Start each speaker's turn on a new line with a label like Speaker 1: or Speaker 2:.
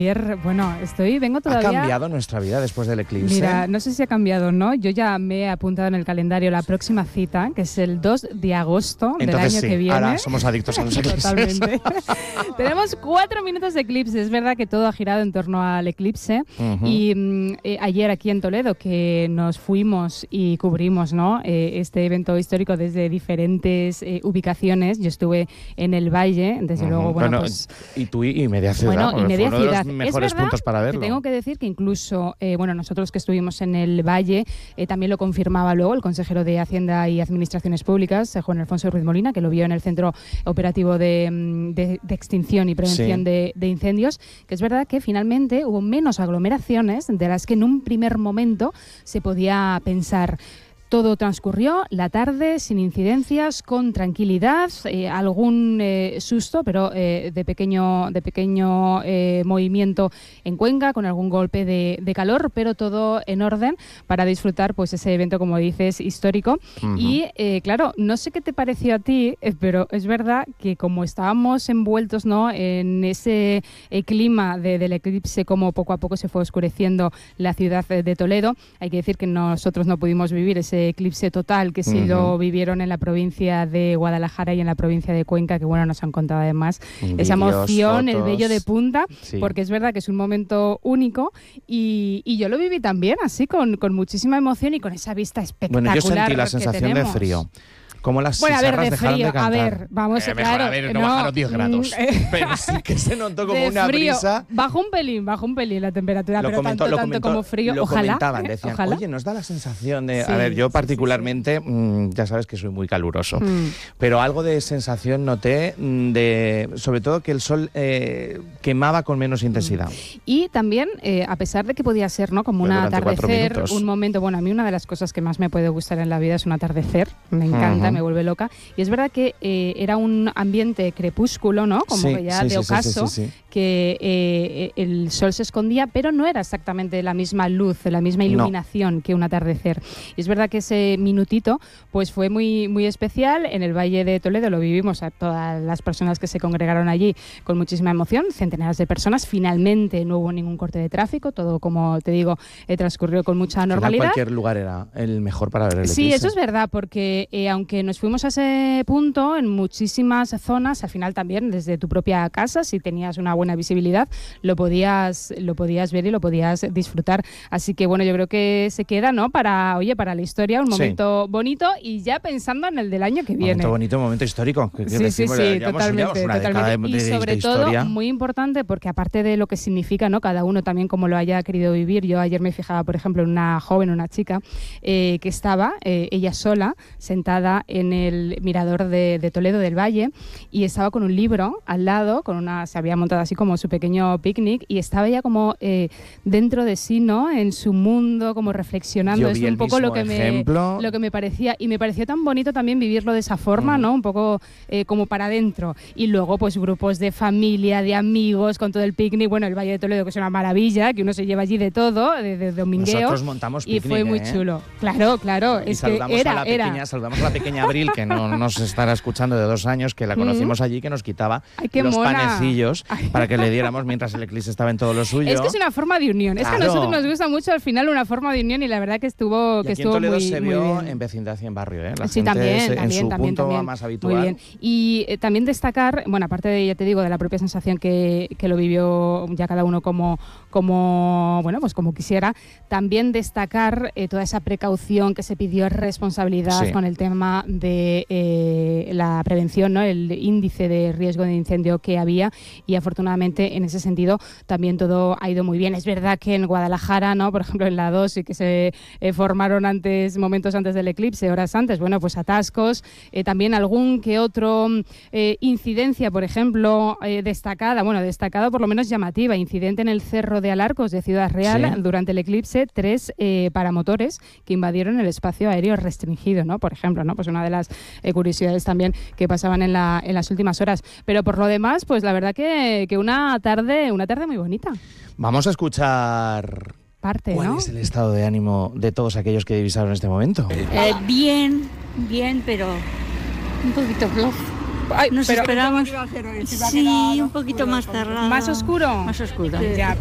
Speaker 1: Bueno, vengo todavía...
Speaker 2: ¿Ha cambiado nuestra vida después del eclipse?
Speaker 1: Mira, no sé si ha cambiado o no. Yo ya me he apuntado en el calendario la próxima cita, que es el 2 de agosto del año que viene.
Speaker 2: Ahora somos adictos a los eclipses.
Speaker 1: Totalmente. Tenemos 4 minutos de eclipse. Es verdad que todo ha girado en torno al eclipse. Y ayer aquí en Toledo, que nos fuimos y cubrimos, ¿no? Este evento histórico desde diferentes ubicaciones. Yo estuve en el Valle, desde luego.
Speaker 2: Bueno, pues, y tú y media ciudad.
Speaker 1: Bueno, y media ciudad.
Speaker 2: Mejores puntos para verlo.
Speaker 1: Tengo que decir que incluso, nosotros que estuvimos en el Valle, también lo confirmaba luego el consejero de Hacienda y Administraciones Públicas, Juan Alfonso Ruiz Molina, que lo vio en el Centro Operativo de Extinción y Prevención de Incendios, que es verdad que finalmente hubo menos aglomeraciones de las que en un primer momento se podía pensar. Todo transcurrió la tarde sin incidencias, con tranquilidad, algún susto, pero de pequeño movimiento en Cuenca, con algún golpe de calor, pero todo en orden para disfrutar pues ese evento, como dices, histórico. Y claro, no sé qué te pareció a ti, pero es verdad que como estábamos envueltos, ¿no?, en ese clima del eclipse, como poco a poco se fue oscureciendo la ciudad de Toledo, hay que decir que nosotros no pudimos vivir ese eclipse total, que sí lo vivieron en la provincia de Guadalajara y en la provincia de Cuenca, que bueno, nos han contado además esa emoción, fotos, el vello de punta, porque es verdad que es un momento único y yo lo viví también así, con muchísima emoción y con esa vista espectacular.
Speaker 2: Bueno, yo sentí la sensación de frío. Como las chicharras dejaron de cantar.
Speaker 1: A ver, vamos, claro.
Speaker 2: No bajaron 10 grados. Pero sí que se notó como una
Speaker 1: frío.
Speaker 2: Brisa.
Speaker 1: Bajó un pelín la temperatura, pero tanto como frío.
Speaker 2: Lo
Speaker 1: ojalá.
Speaker 2: Comentaban, decían,
Speaker 1: ojalá.
Speaker 2: Oye, nos da la sensación de... a ver, yo particularmente, ya sabes que soy muy caluroso, pero algo de sensación noté, sobre todo que el sol quemaba con menos intensidad.
Speaker 1: Y también, a pesar de que podía ser, ¿no?, como un atardecer, un momento... Bueno, a mí una de las cosas que más me puede gustar en la vida es un atardecer. Me encanta. Me vuelve loca. Y es verdad que era un ambiente crepúsculo, ¿no? Como que ya de ocaso, que el sol se escondía, pero no era exactamente la misma luz, la misma iluminación que un atardecer. Y es verdad que ese minutito pues fue muy, muy especial. En el Valle de Toledo lo vivimos a todas las personas que se congregaron allí con muchísima emoción, centenares de personas. Finalmente no hubo ningún corte de tráfico, todo, como te digo, transcurrió con mucha normalidad.
Speaker 2: Cualquier lugar era el mejor para ver el eclipse.
Speaker 1: Sí, eso es verdad, porque aunque nos fuimos a ese punto, en muchísimas zonas, al final también desde tu propia casa, si tenías una buena visibilidad, lo podías ver y lo podías disfrutar. Así que bueno, yo creo que se queda, ¿no?, para la historia, un momento bonito, y ya pensando en el del año que viene.
Speaker 2: Momento histórico.
Speaker 1: Sí, totalmente. Y sobre todo, muy importante, porque aparte de lo que significa, ¿no?, cada uno también como lo haya querido vivir. Yo ayer me fijaba, por ejemplo, en una joven, una chica, que estaba ella sola, sentada en el mirador de Toledo del Valle, y estaba con un libro al lado, se había montado así como su pequeño picnic, y estaba ella como dentro de sí, ¿no?, en su mundo, como reflexionando. Es un poco lo que me parecía, y me pareció tan bonito también vivirlo de esa forma, ¿no?, un poco como para adentro. Y luego pues grupos de familia, de amigos, con todo el picnic. Bueno, el Valle de Toledo, que es una maravilla, que uno se lleva allí de todo, de domingueo.
Speaker 2: Nosotros montamos picnic,
Speaker 1: y fue muy chulo. Claro.
Speaker 2: Y saludamos a la pequeña Abril, que no nos estará escuchando, de 2 años, que la conocimos allí, que nos quitaba los panecillos para que le diéramos mientras el eclipse estaba en todo lo suyo.
Speaker 1: Es que es una forma de unión. Claro. Es que a nosotros nos gusta mucho al final una forma de unión, y la verdad que estuvo
Speaker 2: en Toledo se vio en vecindad y en barrio, La gente
Speaker 1: también,
Speaker 2: en su punto más habitual.
Speaker 1: Muy bien. Y también destacar, bueno, aparte de, ya te digo, de la propia sensación que lo vivió ya cada uno como quisiera, también destacar toda esa precaución que se pidió, responsabilidad con el tema de la prevención, ¿no?, el índice de riesgo de incendio que había, y afortunadamente en ese sentido también todo ha ido muy bien. Es verdad que en Guadalajara, ¿no?, por ejemplo en la 2, sí que se formaron momentos antes del eclipse, horas antes, bueno, pues atascos, también algún que otro incidencia, por ejemplo, destacado por lo menos llamativa, incidente en el Cerro de Alarcos de Ciudad Real durante el eclipse, 3 paramotores que invadieron el espacio aéreo restringido, ¿no?, por ejemplo, ¿no?, pues una de las curiosidades también que pasaban en las últimas horas. Pero por lo demás, pues la verdad que una tarde muy bonita.
Speaker 2: Vamos a escuchar ¿cuál es el estado de ánimo de todos aquellos que divisaron este momento?
Speaker 3: Bien, pero un poquito flojo. Nos esperamos. Sí, un poquito más cerrado.
Speaker 1: ¿Más oscuro?
Speaker 3: Más oscuro.
Speaker 1: Ya.